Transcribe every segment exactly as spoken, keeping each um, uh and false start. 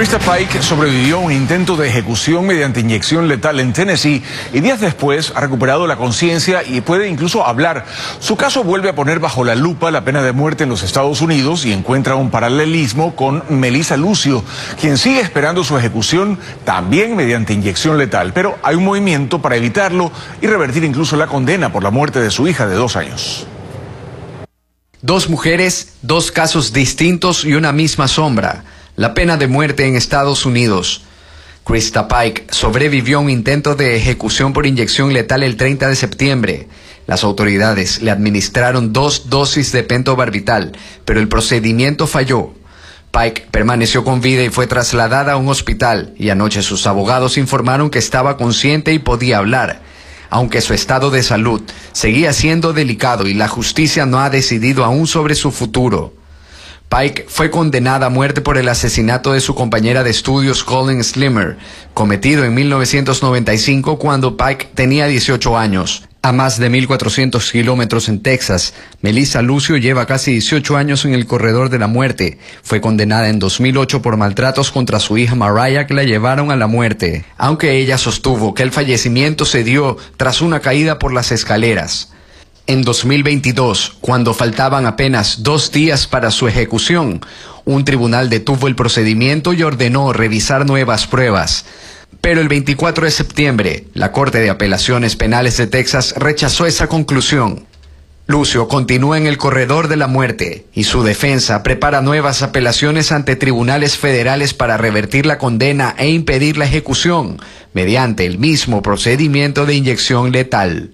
Krista Pike sobrevivió a un intento de ejecución mediante inyección letal en Tennessee y días después ha recuperado la conciencia y puede incluso hablar. Su caso vuelve a poner bajo la lupa la pena de muerte en los Estados Unidos y encuentra un paralelismo con Melissa Lucio, quien sigue esperando su ejecución también mediante inyección letal. Pero hay un movimiento para evitarlo y revertir incluso la condena por la muerte de su hija de dos años. Dos mujeres, dos casos distintos y una misma sombra. La pena de muerte en Estados Unidos. Krista Pike sobrevivió a un intento de ejecución por inyección letal el treinta de septiembre. Las autoridades le administraron dos dosis de pentobarbital, pero el procedimiento falló. Pike permaneció con vida y fue trasladada a un hospital, y anoche sus abogados informaron que estaba consciente y podía hablar. Aunque su estado de salud seguía siendo delicado y la justicia no ha decidido aún sobre su futuro. Pike fue condenada a muerte por el asesinato de su compañera de estudios Colin Slimmer, cometido en mil novecientos noventa y cinco cuando Pike tenía dieciocho años. A más de mil cuatrocientos kilómetros en Texas, Melissa Lucio lleva casi dieciocho años en el corredor de la muerte. Fue condenada en dos mil ocho por maltratos contra su hija Mariah, que la llevaron a la muerte, aunque ella sostuvo que el fallecimiento se dio tras una caída por las escaleras. En dos mil veintidós, cuando faltaban apenas dos días para su ejecución, un tribunal detuvo el procedimiento y ordenó revisar nuevas pruebas. Pero el veinticuatro de septiembre, la Corte de Apelaciones Penales de Texas rechazó esa conclusión. Lucio continúa en el corredor de la muerte y su defensa prepara nuevas apelaciones ante tribunales federales para revertir la condena e impedir la ejecución mediante el mismo procedimiento de inyección letal.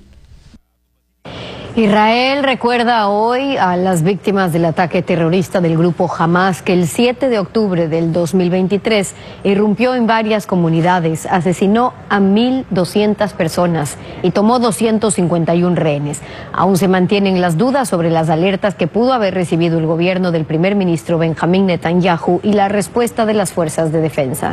Israel recuerda hoy a las víctimas del ataque terrorista del grupo Hamas, que el siete de octubre del dos mil veintitrés irrumpió en varias comunidades, asesinó a mil doscientas personas y tomó doscientos cincuenta y uno rehenes. Aún se mantienen las dudas sobre las alertas que pudo haber recibido el gobierno del primer ministro Benjamín Netanyahu y la respuesta de las fuerzas de defensa.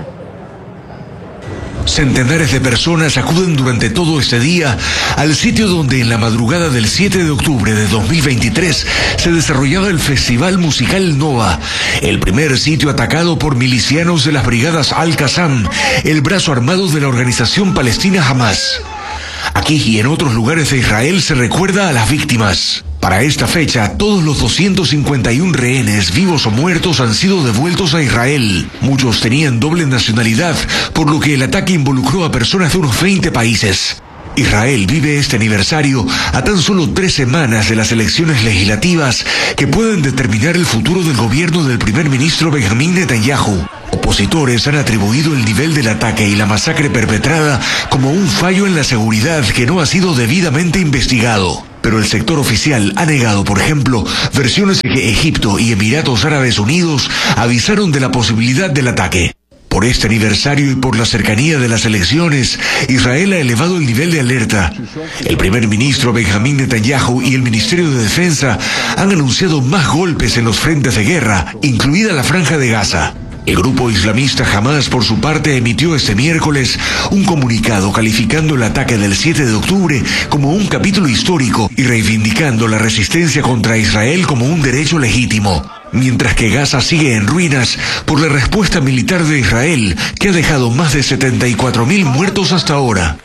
Centenares de personas acuden durante todo este día al sitio donde en la madrugada del siete de octubre de dos mil veintitrés se desarrollaba el festival musical Nova, el primer sitio atacado por milicianos de las brigadas Al-Qassam, el brazo armado de la organización palestina Hamas. Aquí y en otros lugares de Israel se recuerda a las víctimas. Para esta fecha, todos los doscientos cincuenta y uno rehenes, vivos o muertos, han sido devueltos a Israel. Muchos tenían doble nacionalidad, por lo que el ataque involucró a personas de unos veinte países. Israel vive este aniversario a tan solo tres semanas de las elecciones legislativas que pueden determinar el futuro del gobierno del primer ministro Benjamín Netanyahu. Opositores han atribuido el nivel del ataque y la masacre perpetrada como un fallo en la seguridad que no ha sido debidamente investigado. Pero el sector oficial ha negado, por ejemplo, versiones de que Egipto y Emiratos Árabes Unidos avisaron de la posibilidad del ataque. Por este aniversario y por la cercanía de las elecciones, Israel ha elevado el nivel de alerta. El primer ministro Benjamín Netanyahu y el Ministerio de Defensa han anunciado más golpes en los frentes de guerra, incluida la Franja de Gaza. El grupo islamista Hamas, por su parte, emitió este miércoles un comunicado calificando el ataque del siete de octubre como un capítulo histórico y reivindicando la resistencia contra Israel como un derecho legítimo. Mientras que Gaza sigue en ruinas por la respuesta militar de Israel, que ha dejado más de setenta y cuatro mil muertos hasta ahora.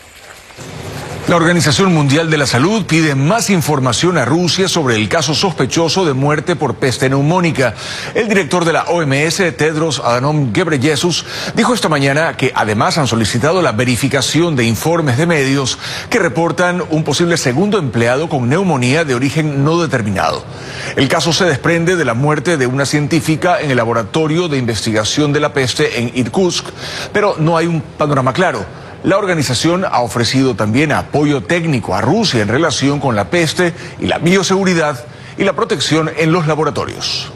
La Organización Mundial de la Salud pide más información a Rusia sobre el caso sospechoso de muerte por peste neumónica. El director de la O M S, Tedros Adhanom Ghebreyesus, dijo esta mañana que además han solicitado la verificación de informes de medios que reportan un posible segundo empleado con neumonía de origen no determinado. El caso se desprende de la muerte de una científica en el laboratorio de investigación de la peste en Irkutsk, pero no hay un panorama claro. La organización ha ofrecido también apoyo técnico a Rusia en relación con la peste y la bioseguridad y la protección en los laboratorios.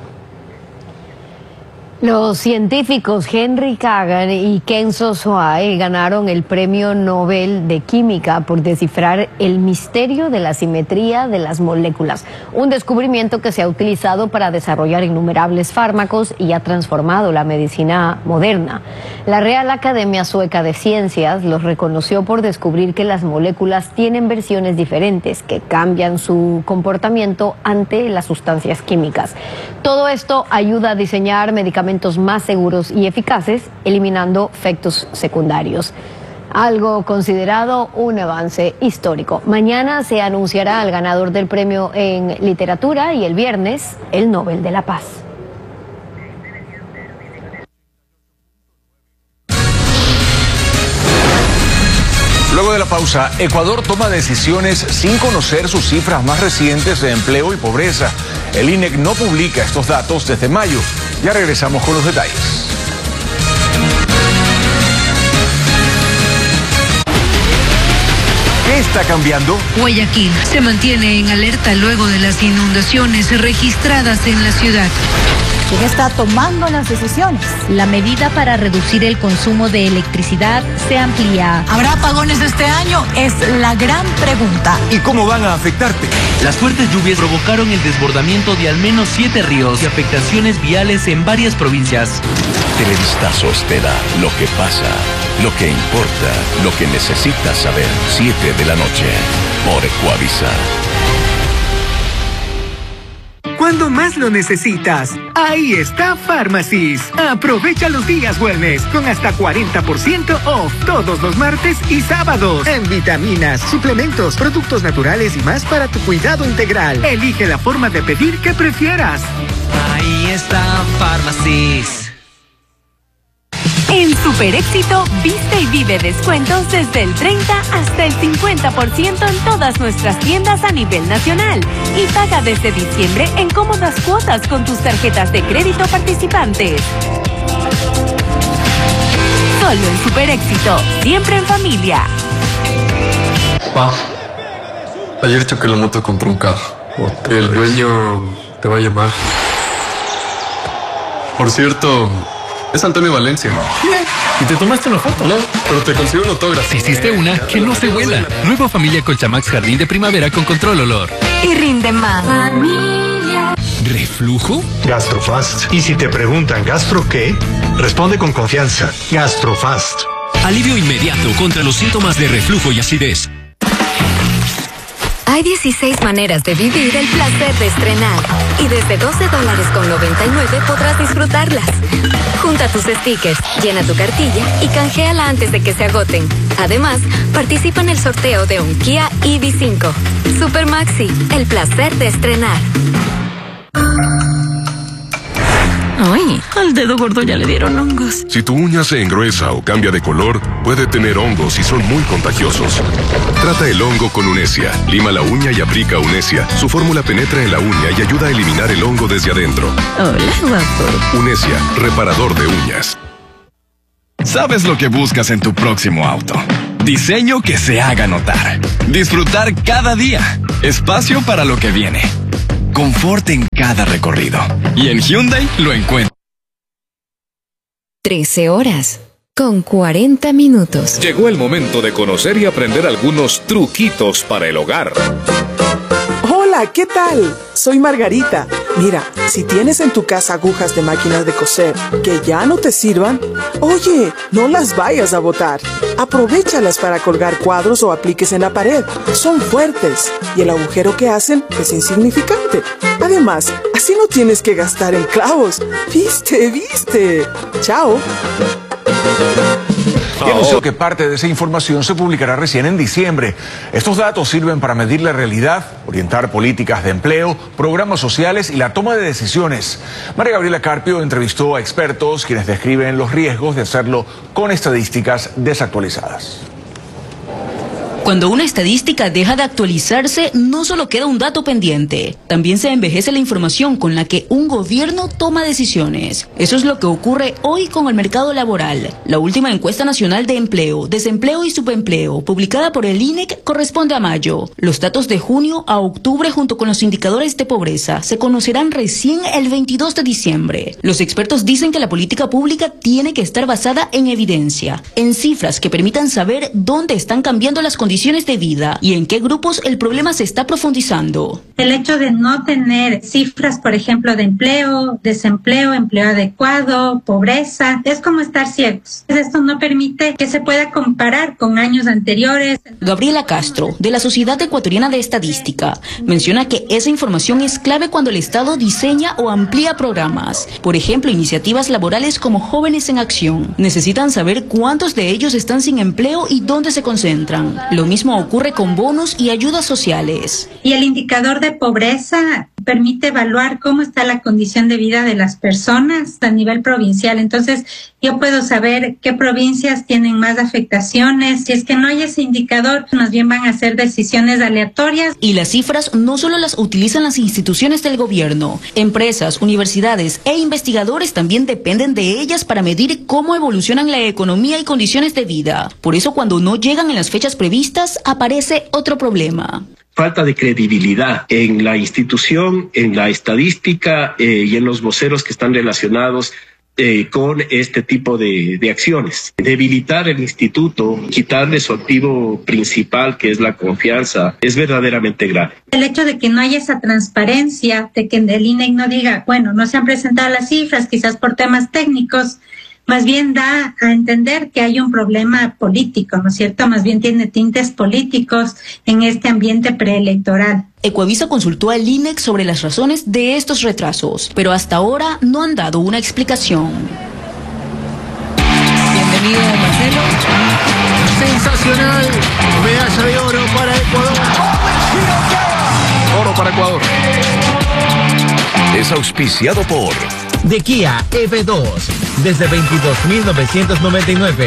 Los científicos Henry Kagan y Kenzo Soae ganaron el Premio Nobel de Química por descifrar el misterio de la simetría de las moléculas, un descubrimiento que se ha utilizado para desarrollar innumerables fármacos y ha transformado la medicina moderna. La Real Academia Sueca de Ciencias los reconoció por descubrir que las moléculas tienen versiones diferentes que cambian su comportamiento ante las sustancias químicas. Todo esto ayuda a diseñar medicamentos medicamentos más seguros y eficaces, eliminando efectos secundarios. Algo considerado un avance histórico. Mañana se anunciará al ganador del premio en literatura y el viernes el Nobel de la Paz. Luego de la pausa, Ecuador toma decisiones sin conocer sus cifras más recientes de empleo y pobreza. El I N E C no publica estos datos desde mayo. Ya regresamos con los detalles. ¿Qué está cambiando? Guayaquil se mantiene en alerta luego de las inundaciones registradas en la ciudad. ¿Quién está tomando las decisiones? La medida para reducir el consumo de electricidad se amplía. ¿Habrá apagones este año? Es la gran pregunta. ¿Y cómo van a afectarte? Las fuertes lluvias provocaron el desbordamiento de al menos siete ríos y afectaciones viales en varias provincias. Televistazos te da lo que pasa, lo que importa, lo que necesitas saber. siete de la noche, por Ecuavisa. Cuando más lo necesitas, ahí está Pharmacies. Aprovecha los días wellness con hasta cuarenta por ciento off todos los martes y sábados. En vitaminas, suplementos, productos naturales y más para tu cuidado integral. Elige la forma de pedir que prefieras. Ahí está Pharmacies. En Super Éxito, viste y vive descuentos desde el treinta hasta el cincuenta por ciento en todas nuestras tiendas a nivel nacional. Y paga desde diciembre en cómodas cuotas con tus tarjetas de crédito participantes. Solo en Super Éxito, siempre en familia. Pa, ayer choqué la moto contra un carro. El dueño te va a llamar. Por cierto, es Antonio Valencia. ¿Y te tomaste una foto? No, pero te consigo un autógrafo. Hiciste una que no se vuela. Nueva familia Colchamax Jardín de Primavera con control olor. Y rinde más. Familia. ¿Reflujo? Gastrofast. Y si te preguntan ¿gastro qué? Responde con confianza. Gastrofast. Alivio inmediato contra los síntomas de reflujo y acidez. Hay dieciséis maneras de vivir el placer de estrenar. Y desde doce dólares con noventa y nueve podrás disfrutarlas. Junta tus stickers, llena tu cartilla y canjeala antes de que se agoten. Además, participa en el sorteo de un Kia E V cinco. Super Maxi, el placer de estrenar. Ay, al dedo gordo ya le dieron hongos. Si tu uña se engruesa o cambia de color, puede tener hongos y son muy contagiosos. Trata el hongo con Unesia. Lima la uña y aplica Unesia. Su fórmula penetra en la uña y ayuda a eliminar el hongo desde adentro. Hola, guapo. Unesia, reparador de uñas. ¿Sabes lo que buscas en tu próximo auto? Diseño que se haga notar. Disfrutar cada día. Espacio para lo que viene. Confort en cada recorrido. Y en Hyundai lo encuentras. trece horas con cuarenta minutos. Llegó el momento de conocer y aprender algunos truquitos para el hogar. Hola, ¿qué tal? Soy Margarita. Mira, si tienes en tu casa agujas de máquinas de coser que ya no te sirvan, oye, no las vayas a botar. Aprovéchalas para colgar cuadros o apliques en la pared. Son fuertes y el agujero que hacen es insignificante. Además, así no tienes que gastar en clavos. ¿Viste? ¿Viste? Chao. Y anunció que parte de esa información se publicará recién en diciembre. Estos datos sirven para medir la realidad, orientar políticas de empleo, programas sociales y la toma de decisiones. María Gabriela Carpio entrevistó a expertos quienes describen los riesgos de hacerlo con estadísticas desactualizadas. Cuando una estadística deja de actualizarse, no solo queda un dato pendiente, también se envejece la información con la que un gobierno toma decisiones. Eso es lo que ocurre hoy con el mercado laboral. La última encuesta nacional de empleo, desempleo y subempleo, publicada por el I N E C, corresponde a mayo. Los datos de junio a octubre, junto con los indicadores de pobreza, se conocerán recién el veintidós de diciembre. Los expertos dicen que la política pública tiene que estar basada en evidencia, en cifras que permitan saber dónde están cambiando las condiciones condiciones de vida y en qué grupos el problema se está profundizando. El hecho de no tener cifras, por ejemplo, de empleo, desempleo, empleo adecuado, pobreza, es como estar ciegos. Esto no permite que se pueda comparar con años anteriores. Gabriela Castro, de la Sociedad Ecuatoriana de Estadística, menciona que esa información es clave cuando el Estado diseña o amplía programas. Por ejemplo, iniciativas laborales como Jóvenes en Acción. Necesitan saber cuántos de ellos están sin empleo y dónde se concentran. Lo mismo ocurre con bonos y ayudas sociales. Y el indicador de pobreza permite evaluar cómo está la condición de vida de las personas a nivel provincial. Entonces, yo puedo saber qué provincias tienen más afectaciones. Si es que no hay ese indicador, más bien van a ser decisiones aleatorias. Y las cifras no solo las utilizan las instituciones del gobierno. Empresas, universidades e investigadores también dependen de ellas para medir cómo evolucionan la economía y condiciones de vida. Por eso, cuando no llegan en las fechas previstas, aparece otro problema. Falta de credibilidad en la institución, en la estadística eh, y en los voceros que están relacionados eh, con este tipo de, de acciones. Debilitar el instituto, quitarle su activo principal, que es la confianza, es verdaderamente grave. El hecho de que no haya esa transparencia, de que el I N E C no diga, bueno, no se han presentado las cifras, quizás por temas técnicos, más bien da a entender que hay un problema político, ¿no es cierto? Más bien tiene tintes políticos en este ambiente preelectoral. Ecuavisa consultó al I N E C sobre las razones de estos retrasos, pero hasta ahora no han dado una explicación. Bienvenido, Marcelo. Sensacional. Medalla de oro para Ecuador. Oro para Ecuador. Es auspiciado por de Kia E V dos desde veintidós mil novecientos noventa y nueve.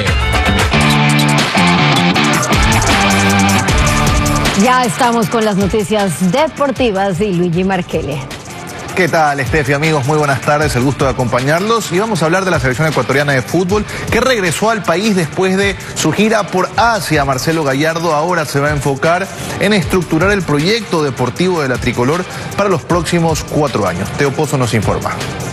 Ya estamos con las noticias deportivas y Luigi Marchele. ¿Qué tal, Estefi, amigos? Muy buenas tardes, el gusto de acompañarlos. Y vamos a hablar de la selección ecuatoriana de fútbol que regresó al país después de su gira por Asia. Marcelo Gallardo ahora se va a enfocar en estructurar el proyecto deportivo de la tricolor para los próximos cuatro años. Teo Pozo nos informa.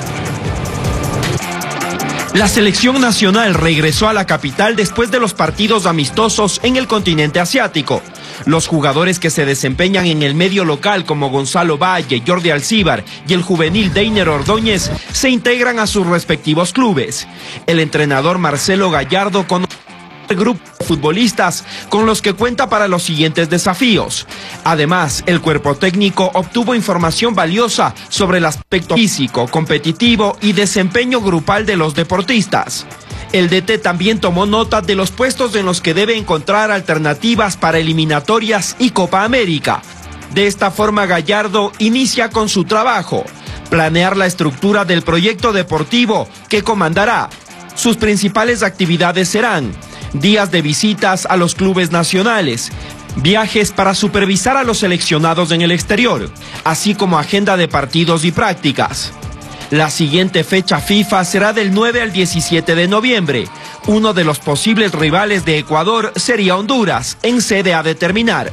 La selección nacional regresó a la capital después de los partidos amistosos en el continente asiático. Los jugadores que se desempeñan en el medio local como Gonzalo Valle, Jordi Alcíbar y el juvenil Deiner Ordóñez se integran a sus respectivos clubes. El entrenador Marcelo Gallardo con el grupo de futbolistas con los que cuenta para los siguientes desafíos. Además, el cuerpo técnico obtuvo información valiosa sobre el aspecto físico, competitivo y desempeño grupal de los deportistas. El D T también tomó nota de los puestos en los que debe encontrar alternativas para eliminatorias y Copa América. De esta forma, Gallardo inicia con su trabajo: planear la estructura del proyecto deportivo que comandará. Sus principales actividades serán días de visitas a los clubes nacionales, viajes para supervisar a los seleccionados en el exterior, así como agenda de partidos y prácticas. La siguiente fecha FIFA será del nueve al diecisiete de noviembre. Uno de los posibles rivales de Ecuador sería Honduras, en sede a determinar.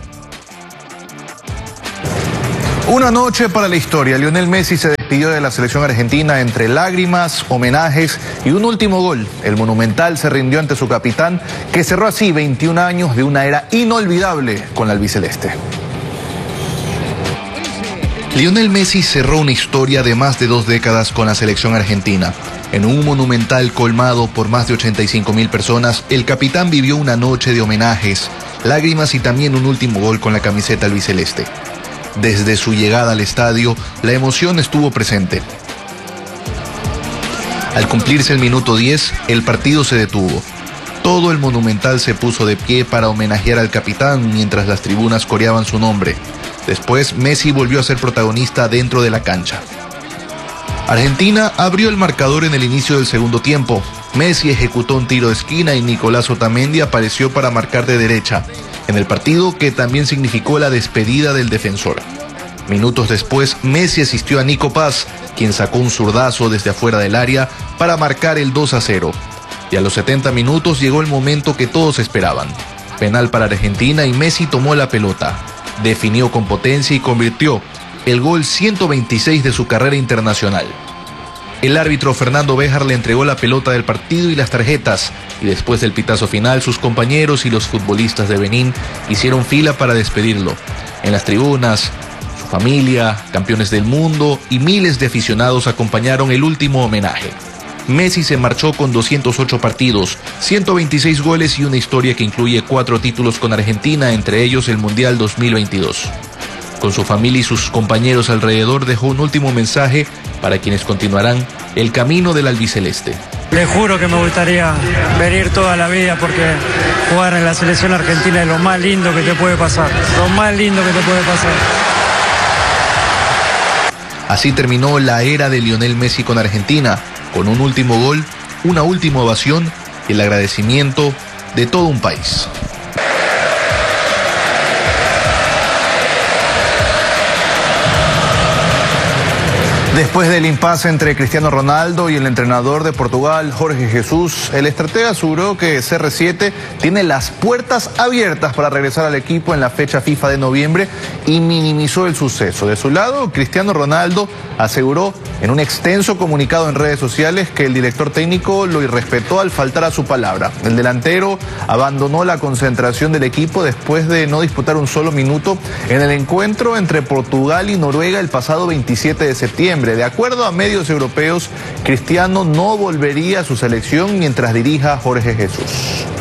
Una noche para la historia. Lionel Messi se despidió de la selección argentina entre lágrimas, homenajes y un último gol. El Monumental se rindió ante su capitán, que cerró así veintiún años de una era inolvidable con la albiceleste. Lionel Messi cerró una historia de más de dos décadas con la selección argentina. En un Monumental colmado por más de ochenta y cinco mil personas, el capitán vivió una noche de homenajes, lágrimas y también un último gol con la camiseta albiceleste. Desde su llegada al estadio, la emoción estuvo presente. Al cumplirse el minuto diez, el partido se detuvo. Todo el Monumental se puso de pie para homenajear al capitán mientras las tribunas coreaban su nombre. Después, Messi volvió a ser protagonista dentro de la cancha. Argentina abrió el marcador en el inicio del segundo tiempo. Messi ejecutó un tiro de esquina y Nicolás Otamendi apareció para marcar de derecha, en el partido que también significó la despedida del defensor. Minutos después, Messi asistió a Nico Paz, quien sacó un zurdazo desde afuera del área para marcar el dos a cero. Y a los setenta minutos llegó el momento que todos esperaban. Penal para Argentina y Messi tomó la pelota. Definió con potencia y convirtió el gol ciento veintiséis de su carrera internacional. El árbitro Fernando Béjar le entregó la pelota del partido y las tarjetas, y después del pitazo final, sus compañeros y los futbolistas de Benín hicieron fila para despedirlo. En las tribunas, su familia, campeones del mundo y miles de aficionados acompañaron el último homenaje. Messi se marchó con doscientos ocho partidos, ciento veintiséis goles y una historia que incluye cuatro títulos con Argentina, entre ellos el Mundial dos mil veintidós. Con su familia y sus compañeros alrededor dejó un último mensaje para quienes continuarán el camino del albiceleste. Les juro que me gustaría venir toda la vida porque jugar en la selección argentina es lo más lindo que te puede pasar, lo más lindo que te puede pasar. Así terminó la era de Lionel Messi con Argentina, con un último gol, una última ovación y el agradecimiento de todo un país. Después del impasse entre Cristiano Ronaldo y el entrenador de Portugal, Jorge Jesús, el estratega aseguró que C R siete tiene las puertas abiertas para regresar al equipo en la fecha FIFA de noviembre y minimizó el suceso. De su lado, Cristiano Ronaldo aseguró en un extenso comunicado en redes sociales que el director técnico lo irrespetó al faltar a su palabra. El delantero abandonó la concentración del equipo después de no disputar un solo minuto en el encuentro entre Portugal y Noruega el pasado veintisiete de septiembre. De acuerdo a medios europeos, Cristiano no volvería a su selección mientras dirija Jorge Jesús.